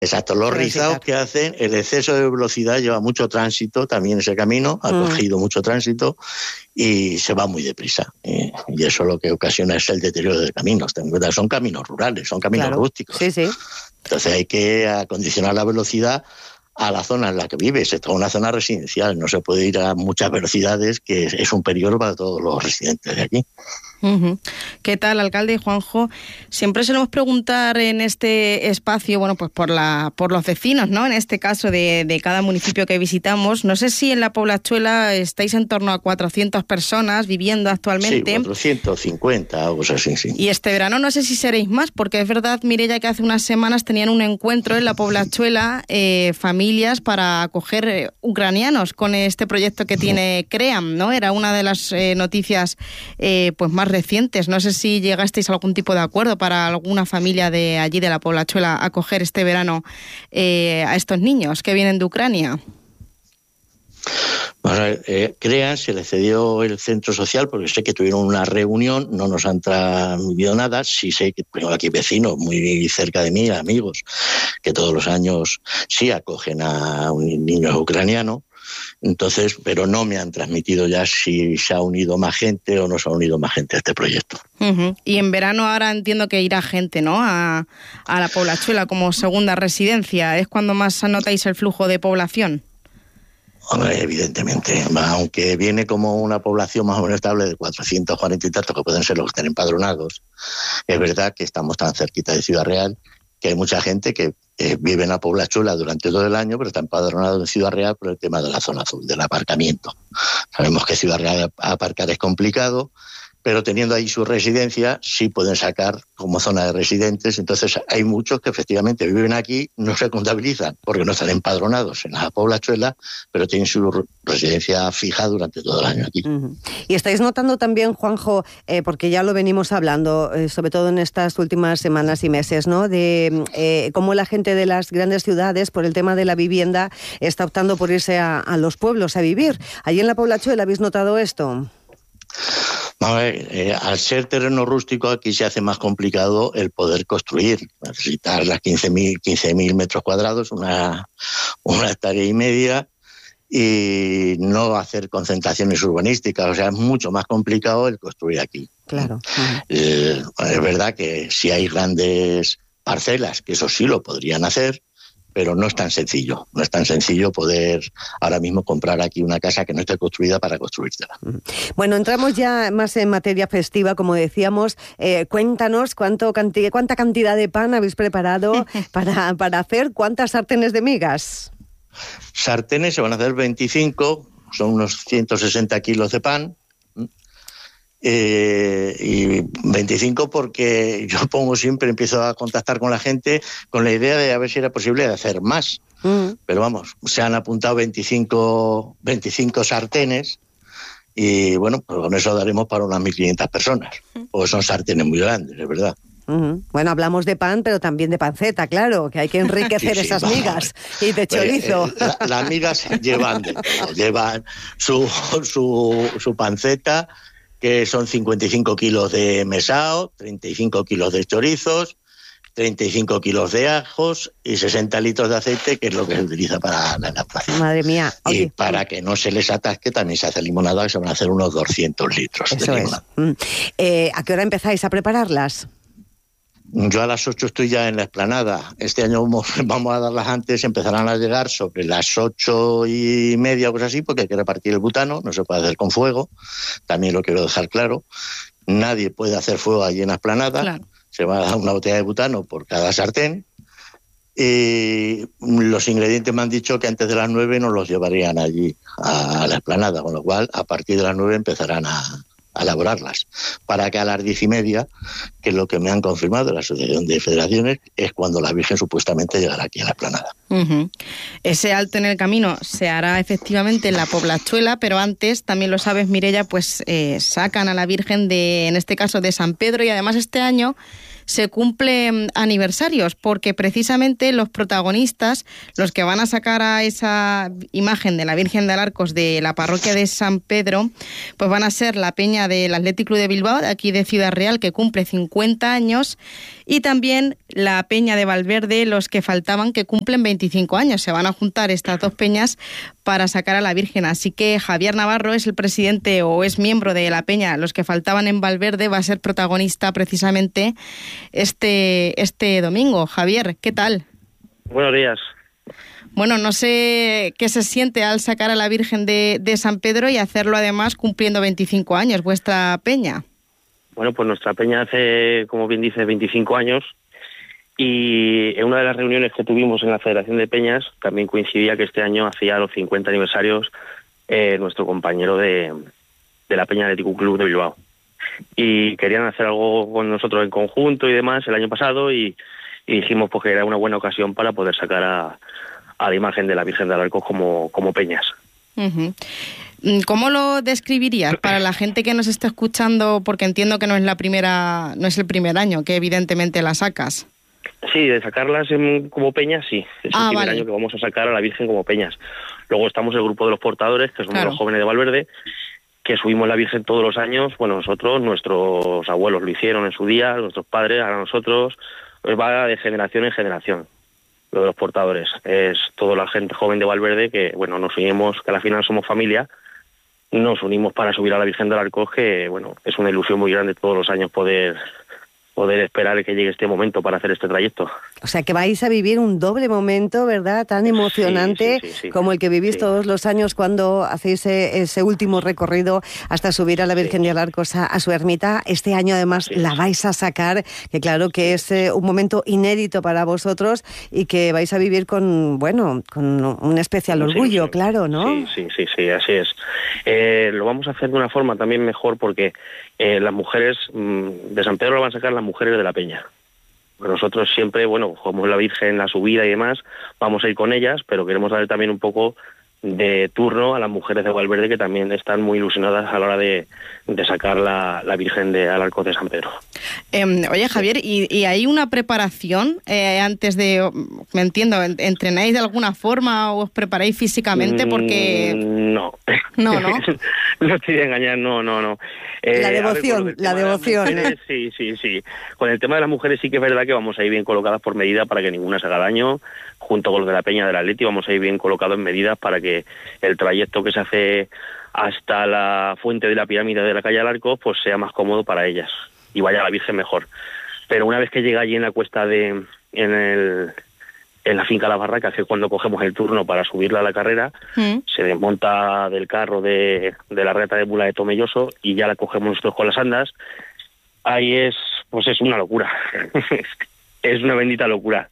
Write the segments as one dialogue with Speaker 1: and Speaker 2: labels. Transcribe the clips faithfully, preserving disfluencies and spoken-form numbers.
Speaker 1: Exacto, los rizados que hacen, el exceso de velocidad lleva mucho tránsito, también ese camino, ha mm. cogido mucho tránsito y se va muy deprisa. Y, y eso lo que ocasiona es el deterioro de caminos. Ten en cuenta, son caminos rurales, son caminos
Speaker 2: claro.
Speaker 1: rústicos.
Speaker 2: Sí, sí.
Speaker 1: Entonces hay que acondicionar la velocidad a la zona en la que vives. Esto es una zona residencial, no se puede ir a muchas velocidades, que es, es un peligro para todos los residentes de aquí.
Speaker 3: Uh-huh. ¿Qué tal, alcalde Juanjo? Siempre solemos preguntar en este espacio, bueno, pues por la por los vecinos, ¿no? En este caso de, de cada municipio que visitamos. No sé si en la Poblachuela estáis en torno a cuatrocientas personas viviendo actualmente.
Speaker 1: Sí, cuatrocientos cincuenta, algo así, sí.
Speaker 3: Y este verano no sé si seréis más, porque es verdad, Mireia, que hace unas semanas tenían un encuentro en la Poblachuela, eh, familias para acoger eh, ucranianos con este proyecto que tiene CREAM, ¿no? Era una de las eh, noticias eh, pues más recientes. No sé si llegasteis a algún tipo de acuerdo para alguna familia de allí de la Poblachuela acoger este verano eh, a estos niños que vienen de Ucrania.
Speaker 1: Bueno, eh, CREAM se le cedió el centro social porque sé que tuvieron una reunión, no nos han transmitido nada. Sí sé que tengo aquí vecinos muy cerca de mí, amigos, que todos los años sí acogen a un niño ucraniano. Entonces, pero no me han transmitido ya si se ha unido más gente o no se ha unido más gente a este proyecto.
Speaker 3: Uh-huh. Y en verano ahora entiendo que irá gente, ¿no? A, a la Poblachuela como segunda residencia. ¿Es cuando más notáis el flujo de población?
Speaker 1: Hombre, evidentemente, aunque viene como una población más o menos estable de cuatrocientos cuarenta y tantos que pueden ser los que estén empadronados, es verdad que estamos tan cerquita de Ciudad Real que hay mucha gente que eh, vive en la Poblachuela durante todo el año, pero está empadronado en Ciudad Real por el tema de la zona azul, del aparcamiento. Sabemos que Ciudad Real aparcar es complicado, pero teniendo ahí su residencia, sí pueden sacar como zona de residentes. Entonces hay muchos que efectivamente viven aquí, no se contabilizan porque no están empadronados en la Poblachuela, pero tienen su residencia fija durante todo el año aquí.
Speaker 2: Uh-huh. Y estáis notando también, Juanjo, eh, porque ya lo venimos hablando, eh, sobre todo en estas últimas semanas y meses, ¿no? De eh, cómo la gente de las grandes ciudades, por el tema de la vivienda, está optando por irse a, a los pueblos a vivir. ¿Allí en la Poblachuela habéis notado esto?
Speaker 1: A ver, eh, al ser terreno rústico aquí se hace más complicado el poder construir. Necesitar las quince mil metros cuadrados, una, una hectárea y media, y no hacer concentraciones urbanísticas. O sea, es mucho más complicado el construir aquí.
Speaker 2: Claro.
Speaker 1: Eh, es verdad que si hay grandes parcelas, que eso sí lo podrían hacer, pero no es tan sencillo, no es tan sencillo poder ahora mismo comprar aquí una casa que no esté construida para construírsela.
Speaker 2: Bueno, entramos ya más en materia festiva, como decíamos. Eh, cuéntanos cuánto canti- cuánta cantidad de pan habéis preparado para, para hacer, cuántas sartenes de migas.
Speaker 1: Sartenes se van a hacer veinticinco, son unos ciento sesenta kilos de pan. Eh, y veinticinco porque yo pongo siempre, empiezo a contactar con la gente con la idea de a ver si era posible de hacer más. Mm. Pero vamos, se han apuntado veinticinco, veinticinco sartenes y bueno, pues con eso daremos para unas mil quinientas personas. Porque son sartenes muy grandes, es verdad.
Speaker 2: Uh-huh. Bueno, hablamos de pan, pero también de panceta, claro, que hay que enriquecer sí, sí, esas vamos. migas y de chorizo.
Speaker 1: Eh, eh, la, las migas llevan, de todo, llevan su, su, su panceta, que son cincuenta y cinco kilos de mesao, treinta y cinco kilos de chorizos, treinta y cinco kilos de ajos y sesenta litros de aceite, que es lo que se utiliza para la elaboración.
Speaker 2: Madre mía.
Speaker 1: Y
Speaker 2: okay.
Speaker 1: para que no se les atasque también se hace limonada, que se van a hacer unos doscientos litros
Speaker 2: Eso
Speaker 1: de
Speaker 2: es.
Speaker 1: limonada.
Speaker 2: Mm. Eh, ¿A qué hora empezáis a prepararlas?
Speaker 1: Yo a las ocho estoy ya en la explanada. Este año vamos, vamos a darlas antes, empezarán a llegar sobre las ocho y media o cosas así, porque hay que repartir el butano, no se puede hacer con fuego, también lo quiero dejar claro. Nadie puede hacer fuego allí en la explanada, claro. Se va a dar una botella de butano por cada sartén. Y los ingredientes me han dicho que antes de las nueve nos los llevarían allí a la explanada, con lo cual a partir de las nueve empezarán a... a elaborarlas, para que a las diez y media, que es lo que me han confirmado la Asociación de Federaciones, es cuando la Virgen supuestamente llegará aquí a la explanada.
Speaker 3: Uh-huh. Ese alto en el camino se hará efectivamente en la Poblachuela, pero antes, también lo sabes, Mireia, pues eh, sacan a la Virgen de, en este caso, de San Pedro, y además este año se cumplen aniversarios, porque precisamente los protagonistas, los que van a sacar a esa imagen de la Virgen de Alarcos de la parroquia de San Pedro, pues van a ser la peña del Athletic Club de Bilbao, de aquí de Ciudad Real, que cumple cincuenta años, y también la Peña de Valverde, Los que Faltaban, que cumplen veinticinco años. Se van a juntar estas dos peñas para sacar a la Virgen. Así que Javier Navarro es el presidente o es miembro de la Peña Los que Faltaban en Valverde, va a ser protagonista precisamente este, este domingo. Javier, ¿qué tal?
Speaker 4: Buenos días.
Speaker 3: Bueno, no sé qué se siente al sacar a la Virgen de, de San Pedro y hacerlo además cumpliendo veinticinco años, vuestra peña.
Speaker 4: Bueno, pues nuestra peña hace, como bien dice, veinticinco años, y en una de las reuniones que tuvimos en la Federación de Peñas también coincidía que este año hacía los cincuenta aniversarios eh, nuestro compañero de, de la Peña Atlético Club de Bilbao. Y querían hacer algo con nosotros en conjunto y demás el año pasado, y, y dijimos pues que era una buena ocasión para poder sacar a a la imagen de la Virgen de Alarcos como, como peñas.
Speaker 3: Uh-huh. ¿Cómo lo describirías para la gente que nos está escuchando? Porque entiendo que no es la primera, no es el primer año que evidentemente la sacas.
Speaker 4: Sí, de sacarlas en, como peñas, sí. Es
Speaker 3: ah,
Speaker 4: el primer
Speaker 3: vale.
Speaker 4: año que vamos a sacar a la Virgen como peñas. Luego estamos el grupo de los portadores, que somos
Speaker 3: claro.
Speaker 4: los jóvenes de Valverde, que subimos la Virgen todos los años. Bueno, nosotros, nuestros abuelos lo hicieron en su día, nuestros padres, ahora nosotros, pues va de generación en generación. Lo de los portadores es toda la gente joven de Valverde que, bueno, nos unimos, que al final somos familia, nos unimos para subir a la Virgen del Arcos, que, bueno, es una ilusión muy grande todos los años poder poder esperar que llegue este momento para hacer este trayecto.
Speaker 2: O sea, que vais a vivir un doble momento, ¿verdad? Tan emocionante
Speaker 4: sí, sí, sí, sí.
Speaker 2: como el que vivís
Speaker 4: sí.
Speaker 2: todos los años cuando hacéis ese, ese último recorrido hasta subir a la Virgen
Speaker 4: sí.
Speaker 2: de Alarcos a, a su ermita. Este año, además,
Speaker 4: sí.
Speaker 2: la vais a sacar, que claro que es eh, un momento inédito para vosotros y que vais a vivir con, bueno, con un especial orgullo, sí, claro, ¿no?
Speaker 4: Sí, sí, sí, sí, así es. Eh, lo vamos a hacer de una forma también mejor porque eh, las mujeres mmm, de San Pedro lo van a sacar las mujeres de la Peña. Nosotros siempre, bueno, como la Virgen, la subida y demás, vamos a ir con ellas, pero queremos darle también un poco de turno a las mujeres de Valverde, que también están muy ilusionadas a la hora de, de sacar la, la Virgen de Alarcos de San Pedro.
Speaker 3: Eh, oye, Javier, ¿y, y hay una preparación eh, antes de, me entiendo, entrenáis de alguna forma o os preparáis físicamente? Porque...
Speaker 4: Mm, no.
Speaker 3: No, no.
Speaker 4: No estoy de engañar, no, no, no.
Speaker 2: Eh, la devoción, ver, la devoción.
Speaker 4: De mujeres, sí, sí, sí. Con el tema de las mujeres sí que es verdad que vamos a ir bien colocadas por medida para que ninguna se haga daño. Junto con los de la Peña del Atleti vamos a ir bien colocados en medidas para que el trayecto que se hace hasta la fuente de la pirámide de la calle Alarcos pues sea más cómodo para ellas y vaya a la Virgen mejor. Pero una vez que llega allí en la cuesta de... en el... en la finca La Barraca, que es cuando cogemos el turno para subirla a la carrera, mm. se desmonta del carro de, de la reta de mula de Tomelloso y ya la cogemos nosotros con las andas. Ahí es, pues es una locura. Es una bendita locura.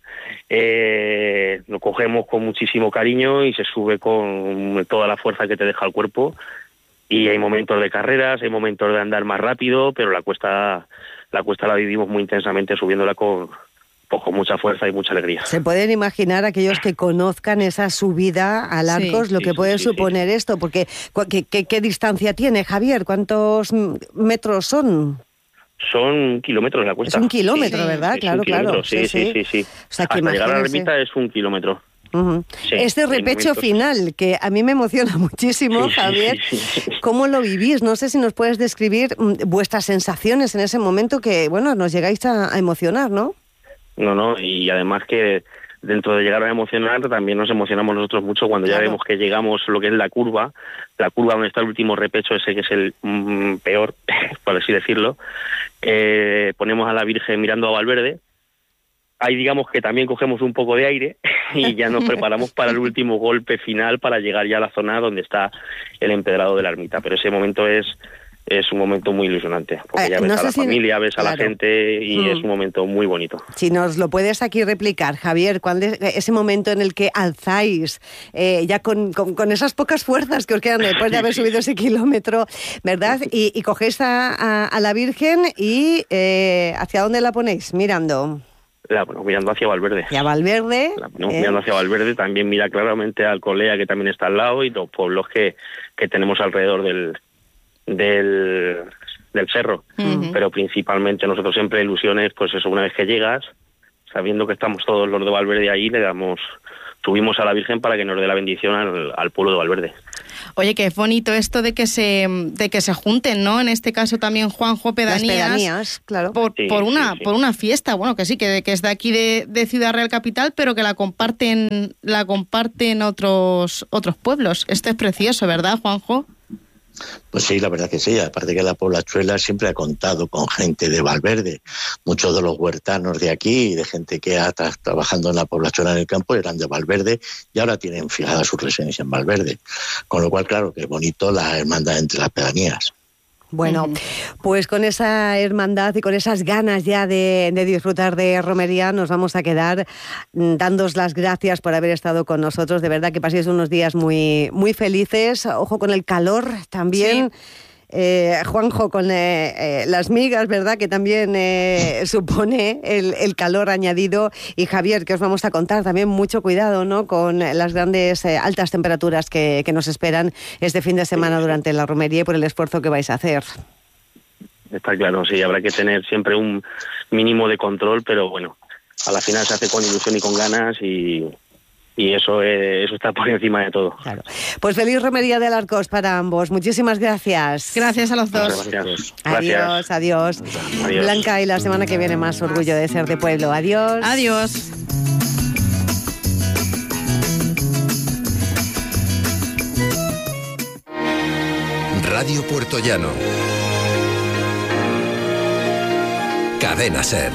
Speaker 4: Eh, lo cogemos con muchísimo cariño y se sube con toda la fuerza que te deja el cuerpo. Y hay momentos de carreras, hay momentos de andar más rápido, pero la cuesta, la cuesta la vivimos muy intensamente subiéndola con... pues con mucha fuerza y mucha alegría.
Speaker 2: ¿Se pueden imaginar aquellos que conozcan esa subida al Arcos sí, lo que sí, puede sí, suponer sí. esto? Porque ¿qué, qué, ¿qué distancia tiene, Javier? ¿Cuántos metros son?
Speaker 4: Son kilómetros la cuesta.
Speaker 2: Es un kilómetro,
Speaker 4: sí,
Speaker 2: ¿verdad?
Speaker 4: Es
Speaker 2: claro, claro.
Speaker 4: Sí, sí, sí, sí.
Speaker 2: O sea,
Speaker 4: que hasta llegar a la ermita es un kilómetro.
Speaker 2: Uh-huh. Sí, este repecho final, que a mí me emociona muchísimo, sí, Javier, sí, sí, sí. ¿Cómo lo vivís? No sé si nos puedes describir vuestras sensaciones en ese momento que, bueno, nos llegáis a, a emocionar, ¿no?
Speaker 4: No, no, y además que dentro de llegar a emocionar también nos emocionamos nosotros mucho cuando claro. ya vemos que llegamos lo que es la curva, la curva donde está el último repecho, ese que es el mm, peor, por así decirlo, eh, ponemos a la Virgen mirando a Valverde, ahí digamos que también cogemos un poco de aire y ya nos preparamos para el último golpe final para llegar ya a la zona donde está el empedrado de la ermita, pero ese momento es... es un momento muy ilusionante, porque eh, ya ves no a la si... familia, ves claro. a la gente y mm. es un momento muy bonito.
Speaker 2: Si nos lo puedes aquí replicar, Javier, ¿cuál es ese momento en el que alzáis, eh, ya con, con, con esas pocas fuerzas que os quedan después de haber subido ese kilómetro, ¿verdad? Y, y cogéis a, a, a la Virgen y eh, ¿hacia dónde la ponéis? Mirando...
Speaker 4: La, bueno, mirando hacia Valverde.
Speaker 2: ¿Y a Valverde?
Speaker 4: La, no, eh. Mirando hacia Valverde, también mira claramente a Alcolea, que también está al lado, y los pueblos que, que tenemos alrededor del... del del cerro, uh-huh. pero principalmente nosotros siempre ilusiones, pues eso, una vez que llegas, sabiendo que estamos todos los de Valverde ahí, le damos, subimos a la Virgen para que nos dé la bendición al, al pueblo de Valverde.
Speaker 3: Oye, que es bonito esto de que se de que se junten, ¿no? En este caso también Juanjo, pedanías,
Speaker 2: Las pedanías, claro.
Speaker 3: por,
Speaker 4: Sí,
Speaker 3: por una
Speaker 4: sí, sí.
Speaker 3: por una fiesta, bueno, que sí, que, que es de aquí de, de Ciudad Real Capital, pero que la comparten la comparten otros otros pueblos. Esto es precioso, ¿verdad, Juanjo?
Speaker 1: Pues sí, la verdad que sí. Aparte que la Poblachuela siempre ha contado con gente de Valverde. Muchos de los huertanos de aquí, de gente que ha tra- trabajando en la Poblachuela en el campo, eran de Valverde y ahora tienen fijada su residencia en Valverde. Con lo cual, claro, que es bonito la hermandad entre las pedanías.
Speaker 2: Bueno,
Speaker 3: Ujú.
Speaker 2: pues con esa hermandad y con esas ganas ya de, de disfrutar de romería nos vamos a quedar mm, dándos las gracias por haber estado con nosotros. De verdad que paséis unos días muy, muy felices. Ojo con el calor también.
Speaker 3: Sí.
Speaker 2: Eh, Juanjo, con eh, eh, las migas, ¿verdad? Que también eh, supone el, el calor añadido. Y Javier, que os vamos a contar también mucho cuidado, ¿no? Con las grandes eh, altas temperaturas que, que nos esperan este fin de semana durante la romería y por el esfuerzo que vais a hacer.
Speaker 4: Está claro, sí, habrá que tener siempre un mínimo de control, pero bueno, a la final se hace con ilusión y con ganas y, y eso, es, eso está por encima de todo.
Speaker 2: Claro. Pues feliz romería de Alarcos para ambos. Muchísimas gracias.
Speaker 3: Gracias a los dos.
Speaker 4: Muchas gracias.
Speaker 2: Adiós,
Speaker 4: Gracias.
Speaker 2: adiós.
Speaker 4: Adiós.
Speaker 2: Blanca, y la semana que viene más orgullo de ser de pueblo. Adiós.
Speaker 3: Adiós.
Speaker 5: Radio Puertollano. Cadena SER.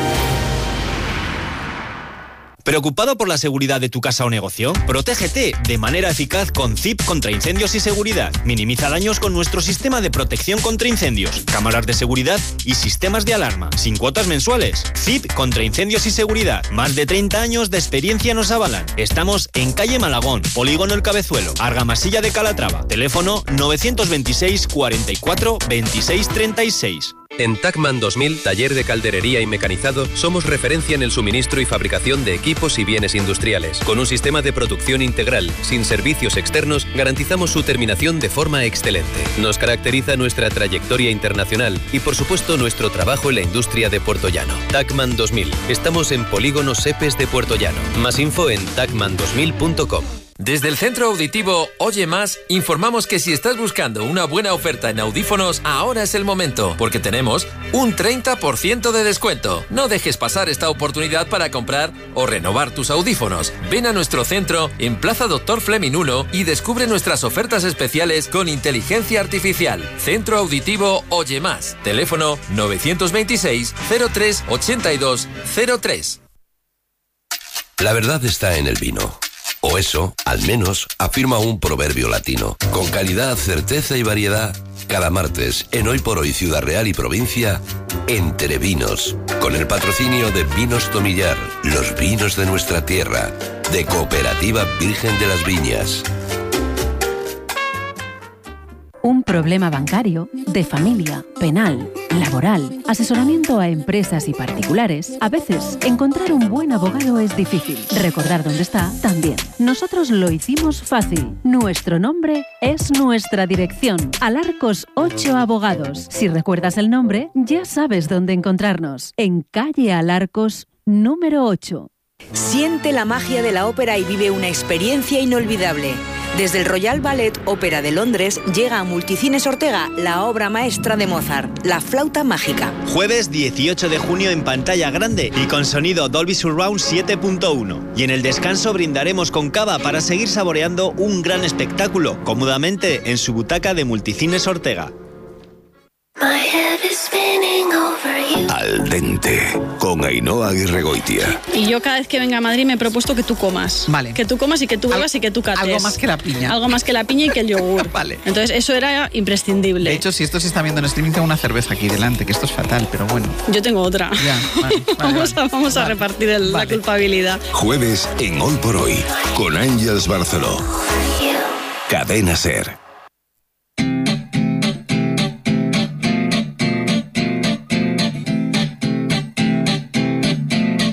Speaker 6: ¿Preocupado por la seguridad de tu casa o negocio? Protégete de manera eficaz con C I P contra incendios y seguridad. Minimiza daños con nuestro sistema de protección contra incendios, cámaras de seguridad y sistemas de alarma, sin cuotas mensuales. C I P contra incendios y seguridad. Más de treinta años de experiencia nos avalan. Estamos en calle Malagón, Polígono El Cabezuelo, Argamasilla de Calatrava. Teléfono novecientos veintiséis, cuarenta y cuatro, veintiséis, treinta y seis.
Speaker 7: En Tacman dos mil, taller de calderería y mecanizado, somos referencia en el suministro y fabricación de equipos y bienes industriales. Con un sistema de producción integral, sin servicios externos, garantizamos su terminación de forma excelente. Nos caracteriza nuestra trayectoria internacional y, por supuesto, nuestro trabajo en la industria de Puertollano. Tacman dos mil. Estamos en Polígono Sepes de Puertollano. Más info en tacman dos mil punto com.
Speaker 8: Desde el Centro Auditivo Oye Más, informamos que si estás buscando una buena oferta en audífonos, ahora es el momento, porque tenemos un treinta por ciento de descuento. No dejes pasar esta oportunidad para comprar o renovar tus audífonos. Ven a nuestro centro en Plaza Doctor Fleming uno y descubre nuestras ofertas especiales con inteligencia artificial. Centro Auditivo Oye Más. Teléfono novecientos veintiséis, cero tres, ochenta y dos, cero tres.
Speaker 5: La verdad está en el vino. O eso, al menos, afirma un proverbio latino. Con calidad, certeza y variedad, cada martes, en Hoy por Hoy Ciudad Real y Provincia, Entre Vinos. Con el patrocinio de Vinos Tomillar, los vinos de nuestra tierra, de Cooperativa Virgen de las Viñas.
Speaker 9: Un problema bancario, de familia, penal, laboral, asesoramiento a empresas y particulares. A veces, encontrar un buen abogado es difícil. Recordar dónde está, también. Nosotros lo hicimos fácil. Nuestro nombre es nuestra dirección. Alarcos ocho Abogados. Si recuerdas el nombre, ya sabes dónde encontrarnos. En calle Alarcos, número ocho.
Speaker 10: Siente la magia de la ópera y vive una experiencia inolvidable. Desde el Royal Ballet Ópera de Londres llega a Multicines Ortega la obra maestra de Mozart, La Flauta Mágica.
Speaker 6: Jueves dieciocho de junio en pantalla grande y con sonido Dolby Surround siete punto uno. Y en el descanso brindaremos con cava para seguir saboreando un gran espectáculo, cómodamente en su butaca de Multicines Ortega.
Speaker 5: Al dente, con Ainhoa Aguirregoitia.
Speaker 11: Y yo cada vez que venga a Madrid me he propuesto que tú comas.
Speaker 12: Vale.
Speaker 11: Que tú comas y que tú bebas y que tú cates.
Speaker 12: Algo más que la piña.
Speaker 11: Algo más que la piña y que el yogur.
Speaker 12: Vale.
Speaker 11: Entonces eso era imprescindible.
Speaker 12: De hecho, si esto se está viendo en streaming, tengo una cerveza aquí delante, que esto es fatal, pero bueno.
Speaker 11: Yo tengo otra.
Speaker 12: Ya, vale, vale,
Speaker 11: vamos
Speaker 12: vale.
Speaker 11: a, vamos
Speaker 12: Vale.
Speaker 11: a repartir el-
Speaker 12: Vale.
Speaker 11: la culpabilidad.
Speaker 5: Jueves en Hoy por Hoy, con Ángels Barceló. Cadena SER.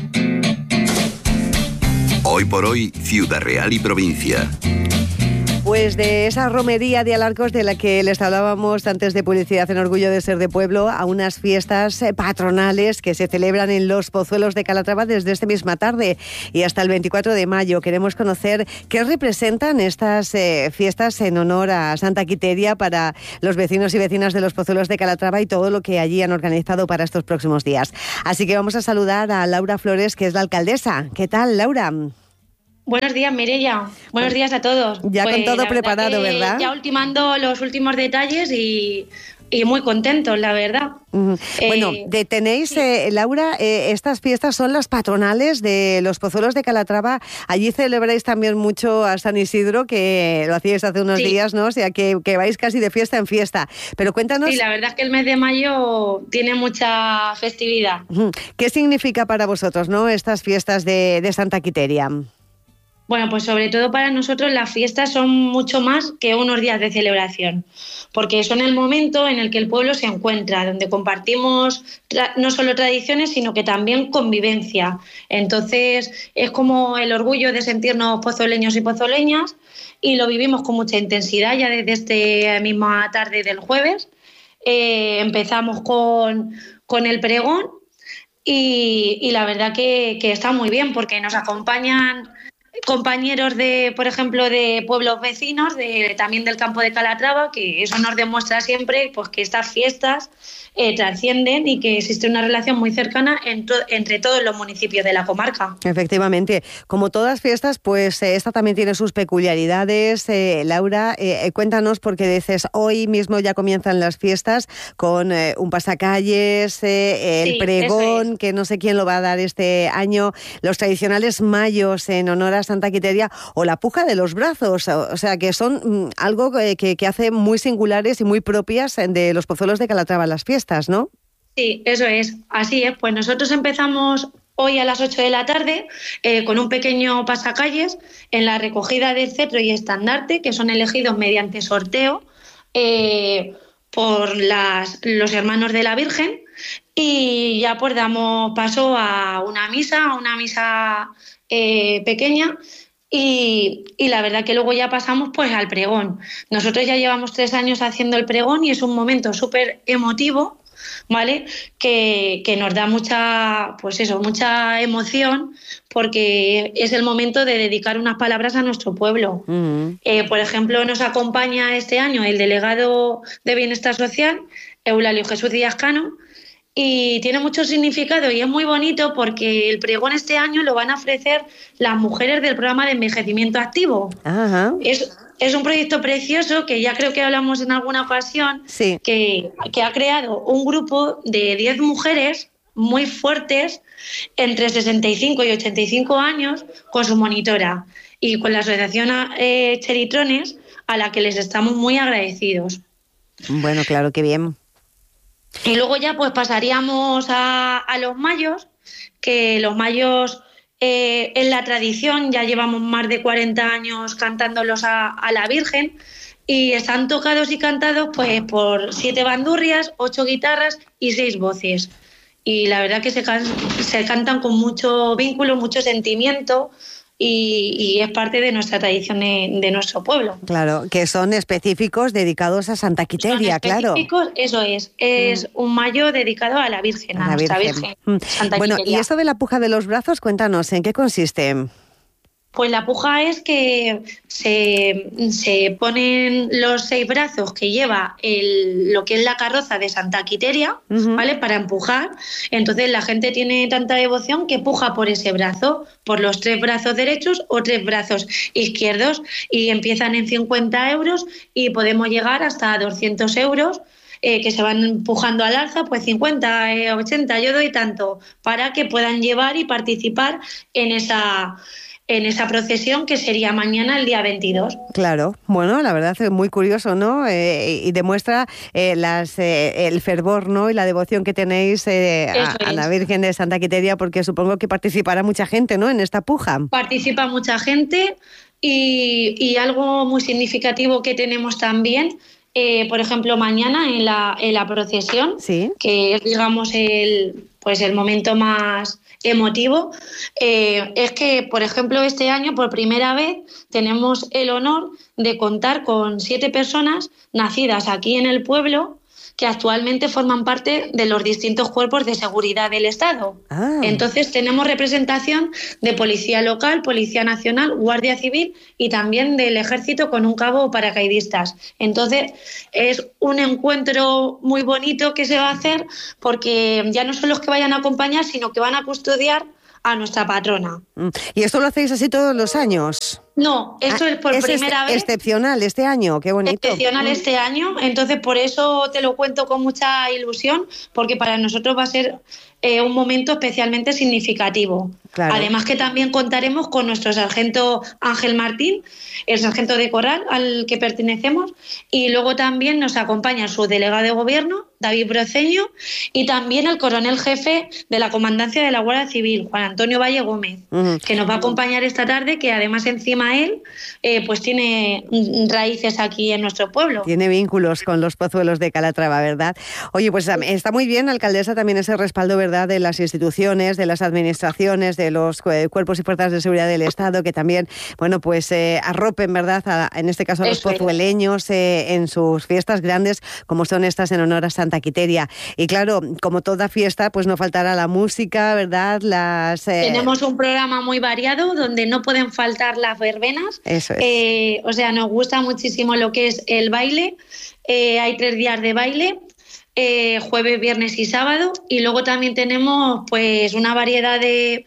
Speaker 5: Hoy por Hoy, Ciudad Real y Provincia.
Speaker 2: Pues de esa romería de Alarcos de la que les hablábamos antes de publicidad en Orgullo de Ser de Pueblo, a unas fiestas patronales que se celebran en los Pozuelos de Calatrava desde esta misma tarde y hasta el veinticuatro de mayo. Queremos conocer qué representan estas eh, fiestas en honor a Santa Quiteria para los vecinos y vecinas de los Pozuelos de Calatrava y todo lo que allí han organizado para estos próximos días. Así que vamos a saludar a Laura Flores, que es la alcaldesa. ¿Qué tal, Laura?
Speaker 13: Buenos días, Mireia. Buenos días a todos.
Speaker 2: Ya pues, con todo preparado, verdad, ¿verdad?
Speaker 13: Ya ultimando los últimos detalles y, y muy contentos, la verdad.
Speaker 2: Uh-huh.
Speaker 13: Eh,
Speaker 2: bueno, de, tenéis, sí. eh, Laura, eh, estas fiestas son las patronales de los Pozuelos de Calatrava. Allí celebráis también mucho a San Isidro, que lo hacíais hace unos sí. días, ¿no? O sea, que, que vais casi de fiesta en fiesta. Pero cuéntanos...
Speaker 13: Sí, la verdad es que el mes de mayo tiene mucha festividad.
Speaker 2: Uh-huh. ¿Qué significa para vosotros, no, estas fiestas de, de Santa Quiteria?
Speaker 13: Bueno, pues sobre todo para nosotros las fiestas son mucho más que unos días de celebración, porque son el momento en el que el pueblo se encuentra, donde compartimos tra- no solo tradiciones, sino que también convivencia. Entonces es como el orgullo de sentirnos pozoleños y pozoleñas y lo vivimos con mucha intensidad ya desde esta misma tarde del jueves. Eh, empezamos con, con el pregón y, y la verdad que, que está muy bien porque nos acompañan compañeros de, por ejemplo, de pueblos vecinos, de, también del campo de Calatrava, que eso nos demuestra siempre pues, que estas fiestas eh, trascienden y que existe una relación muy cercana entre, entre todos los municipios de la comarca.
Speaker 2: Efectivamente. Como todas fiestas, pues eh, esta también tiene sus peculiaridades. Eh, Laura, eh, cuéntanos, porque dices, hoy mismo ya comienzan las fiestas con eh, un pasacalles, eh, el
Speaker 13: sí,
Speaker 2: pregón, es. que no sé quién lo va a dar este año, los tradicionales mayos en honor a Santa Quiteria o la puja de los brazos, o sea que son mm, algo que, que hace muy singulares y muy propias de los Pozuelos de Calatrava las fiestas, ¿no?
Speaker 13: Sí, eso es, así es. Pues nosotros empezamos hoy a las ocho de la tarde eh, con un pequeño pasacalles en la recogida del cetro y estandarte, que son elegidos mediante sorteo eh, por las, los hermanos de la Virgen, y ya pues damos paso a una misa, a una misa Eh, pequeña y, y la verdad que luego ya pasamos pues al pregón. Nosotros ya llevamos tres años haciendo el pregón y es un momento súper emotivo, ¿vale? Que, que nos da mucha, pues eso, mucha emoción porque es el momento de dedicar unas palabras a nuestro pueblo. Uh-huh. Eh, por ejemplo, nos acompaña este año el delegado de Bienestar Social, Eulalio Jesús Díaz Cano, y tiene mucho significado y es muy bonito porque el pregón este año lo van a ofrecer las mujeres del programa de envejecimiento activo. Ajá. Es, es un proyecto precioso que ya creo que hablamos en alguna ocasión, sí. que, que ha creado un grupo de diez mujeres muy fuertes entre sesenta y cinco y ochenta y cinco años con su monitora y con la asociación eh, Cheritrones, a la que les estamos muy agradecidos.
Speaker 2: Bueno, claro, qué bien.
Speaker 13: Y luego ya pues pasaríamos a, a los mayos, que los mayos eh, en la tradición ya llevamos más de cuarenta años cantándolos a, a la Virgen y están tocados y cantados pues por siete bandurrias, ocho guitarras y seis voces. Y la verdad que se, can, se cantan con mucho vínculo, mucho sentimiento. Y, y es parte de nuestra tradición de, de nuestro pueblo.
Speaker 2: Claro, que son específicos dedicados a Santa Quiteria, claro.
Speaker 13: Eso es, es mm. un mayo dedicado a la Virgen, a, a la nuestra Virgen, Virgen
Speaker 2: mm.
Speaker 13: Santa
Speaker 2: bueno,
Speaker 13: Quiteria.
Speaker 2: Y esto de la puja de los brazos, cuéntanos, ¿en qué consiste?
Speaker 13: Pues la puja es que se, se ponen los seis brazos que lleva el, lo que es la carroza de Santa Quiteria, uh-huh. ¿vale? Para empujar. Entonces la gente tiene tanta devoción que puja por ese brazo, por los tres brazos derechos o tres brazos izquierdos, y empiezan en cincuenta euros y podemos llegar hasta doscientos euros. Eh, que se van empujando al alza, pues cincuenta, eh, ochenta, yo doy tanto, para que puedan llevar y participar en esa... en esa procesión que sería mañana el día veintidós.
Speaker 2: Claro, bueno, la verdad es muy curioso, ¿no? Eh, y demuestra eh, las, eh, el fervor, ¿no? Y la devoción que tenéis eh, a, a la Virgen de Santa Quiteria, porque supongo que participará mucha gente, ¿no? En esta puja.
Speaker 13: Participa mucha gente y, y algo muy significativo que tenemos también eh, por ejemplo, mañana en la, en la procesión,
Speaker 2: ¿sí?
Speaker 13: que es, digamos, el, pues el momento más emotivo, eh, es que, por ejemplo, este año, por primera vez, tenemos el honor de contar con siete personas nacidas aquí en el pueblo que actualmente forman parte de los distintos cuerpos de seguridad del Estado.
Speaker 2: Ah.
Speaker 13: Entonces tenemos representación de Policía Local, Policía Nacional, Guardia Civil y también del Ejército con un cabo paracaidistas. Entonces es un encuentro muy bonito que se va a hacer porque ya no son los que vayan a acompañar, sino que van a custodiar a nuestra patrona.
Speaker 2: ¿Y esto lo hacéis así todos los años?
Speaker 13: No, esto ah, es por
Speaker 2: es
Speaker 13: primera
Speaker 2: ex-
Speaker 13: vez.
Speaker 2: Excepcional este año, qué bonito.
Speaker 13: Excepcional este año, entonces por eso te lo cuento con mucha ilusión, porque para nosotros va a ser eh, un momento especialmente significativo. Claro. Además que también contaremos con nuestro sargento Ángel Martín, el sargento de Corral al que pertenecemos, y luego también nos acompaña su delegado de gobierno, David Broceño, y también el coronel jefe de la Comandancia de la Guardia Civil, Juan Antonio Valle Gómez, uh-huh. que nos va a acompañar esta tarde, que además encima él eh, pues tiene raíces aquí en nuestro pueblo.
Speaker 2: Tiene vínculos con los Pozuelos de Calatrava, ¿verdad? Oye, pues está muy bien, alcaldesa, también ese respaldo, ¿verdad?, de las instituciones, de las administraciones, de los cuerpos y fuerzas de seguridad del Estado, que también, bueno, pues eh, arropen, ¿verdad?, a, en este caso a los Eso pozueleños eh, en sus fiestas grandes, como son estas en honor a Santa Quiteria. Y claro, como toda fiesta, pues no faltará la música, ¿verdad? Las eh...
Speaker 13: Tenemos un programa muy variado donde no pueden faltar las verbenas.
Speaker 2: Eso es.
Speaker 13: Eh, o sea, nos gusta muchísimo lo que es el baile. Eh, hay tres días de baile. Eh, jueves, viernes y sábado, y luego también tenemos pues una variedad de,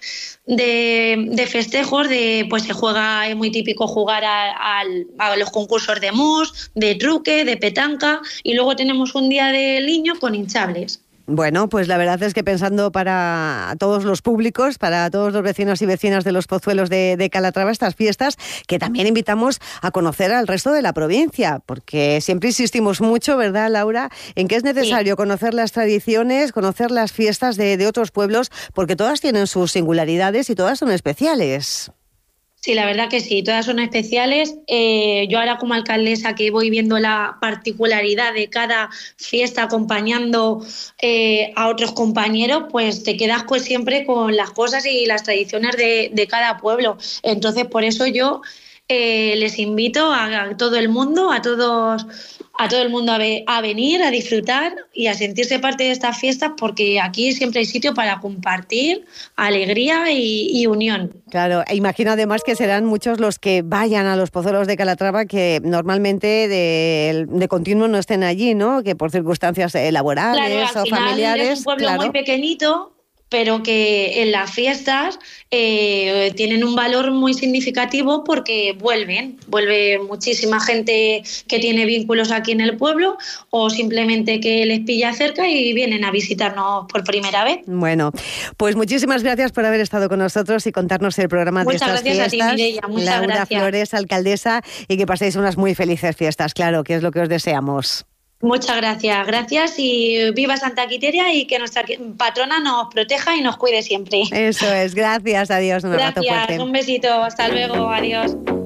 Speaker 13: de, de festejos, de pues se juega, es muy típico jugar a, a, a los concursos de mus, de truque, de petanca, y luego tenemos un día del niño con hinchables.
Speaker 2: Bueno, pues la verdad es que pensando para todos los públicos, para todos los vecinos y vecinas de los Pozuelos de, de Calatrava, estas fiestas, que también invitamos a conocer al resto de la provincia, porque siempre insistimos mucho, ¿verdad, Laura?, en que es necesario sí. conocer las tradiciones, conocer las fiestas de, de otros pueblos, porque todas tienen sus singularidades y todas son especiales.
Speaker 13: Sí, la verdad que sí, todas son especiales. Eh, yo ahora como alcaldesa que voy viendo la particularidad de cada fiesta acompañando eh, a otros compañeros, pues te quedas pues siempre con las cosas y las tradiciones de, de cada pueblo. Entonces, por eso yo eh, les invito a, a todo el mundo, a todos... a todo el mundo a, ve, a venir, a disfrutar y a sentirse parte de estas fiestas, porque aquí siempre hay sitio para compartir alegría y, y unión.
Speaker 2: Claro, e imagino además que serán muchos los que vayan a los Pozuelos de Calatrava que normalmente de, de continuo no estén allí, ¿no?, que por circunstancias laborales
Speaker 13: claro,
Speaker 2: o familiares.
Speaker 13: Es un pueblo
Speaker 2: claro.
Speaker 13: muy pequeñito, pero que en las fiestas eh, tienen un valor muy significativo porque vuelven, vuelve muchísima gente que tiene vínculos aquí en el pueblo o simplemente que les pilla cerca y vienen a visitarnos por primera vez.
Speaker 2: Bueno, pues muchísimas gracias por haber estado con nosotros y contarnos el programa
Speaker 13: muchas
Speaker 2: de estas
Speaker 13: fiestas.
Speaker 2: Muchas gracias
Speaker 13: a ti, Mireia, muchas
Speaker 2: Laura
Speaker 13: gracias.
Speaker 2: Flores, alcaldesa, y que paséis unas muy felices fiestas, claro, que es lo que os deseamos.
Speaker 13: Muchas gracias, gracias y viva Santa Quiteria y que nuestra patrona nos proteja y nos cuide siempre.
Speaker 2: Eso es, gracias, adiós, un abrazo fuerte.
Speaker 13: Gracias, un besito, hasta luego, adiós.